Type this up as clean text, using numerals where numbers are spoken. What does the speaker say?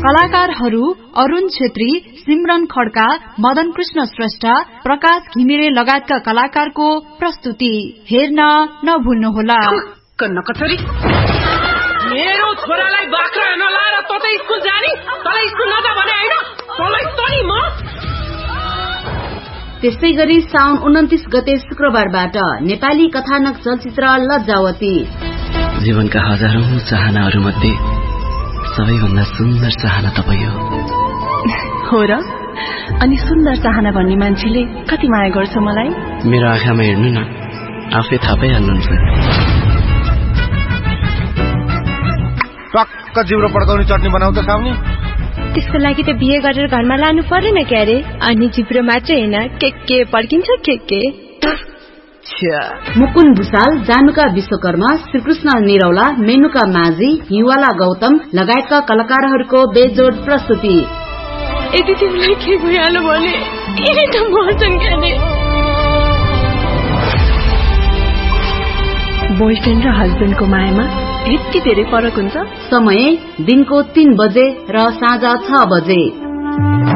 कलाकारहरू अरुण छेत्री, सिमरन खड्का, मदन कृष्ण श्रेष्ठ, प्रकाश घिमिरे लगायतका कलाकारको प्रस्तुति हेर्न नभुल्नुहोला। मेरो छोरालाई बाख्रा नलाएर त स्कुल जानी, तँलाई स्कुल नजा भने हैन, तँलाई त नि म। त्यसैगरी साउन 29 गते शुक्रबारबाट नेपाली कथानक चलचित्र लज्जावती। जीवनका हजारौं चाहनाहरू मध्ये सबैभन्दा सुन्दर चाहना तपाईँ हो र? अनि सुन्दर चाहना भन्ने मान्छेले कति माया गर्छ मलाई? मेरो आँखामा हेर्नु न, आफै थाहा पाइहाल्नुहुन्छ। टक्क जिब्रो पड्काउने चटनी बनाउँछ साउनी। त्यसको लागि त बिहे गरेर घरमा लानु पर्दैन क्यारे? अनि जिब्रो मात्रै हैन, के पड्किन्छ के। मुकुन्द भुषाल, जानुका विश्वकर्मा, श्रीकृष्ण निरौला, मेनुका माझी, हिवाला गौतम लगायतका कलाकारहरूको बेजोड प्रस्तुति। यदि तिमीलाई के भइहाल्यो भने यही त मर्छन् क्यारे। बोयफ्रेन्ड र हस्बेन्डको मायामा यति धेरै फरक हुन्छ? समय दिनको 3 बजे र साँझ 6 बजे।